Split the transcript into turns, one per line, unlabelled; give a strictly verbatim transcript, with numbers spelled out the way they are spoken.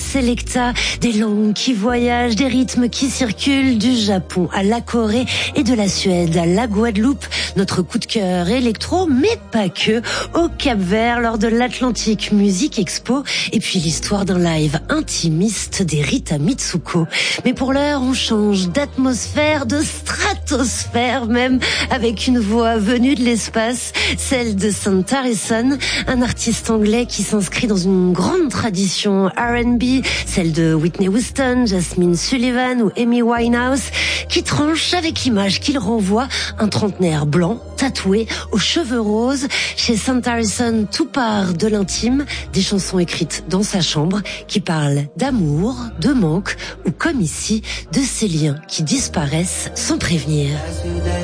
Selecta, des langues qui voyagent, des rythmes qui circulent, du Japon à la Corée et de la Suède à la Guadeloupe. Notre coup de cœur électro, mais pas que, au Cap-Vert lors de l'Atlantic Music Expo, et puis l'histoire d'un live intimiste des Rita Mitsuko. Mais pour l'heure, on change d'atmosphère, de stratosphère même, avec une voix venue de l'espace, celle de Sam Harrison, un artiste anglais qui s'inscrit dans une grande tradition R and B, celle de Whitney Houston, Jasmine Sullivan ou Amy Winehouse, qui tranche avec l'image qu'il renvoie, un trentenaire blanc, tatoué, aux cheveux roses. Chez Sam Harrison, tout part de l'intime, des chansons écrites dans sa chambre qui parlent d'amour, de manque ou, comme ici, de ces liens qui disparaissent sans prévenir.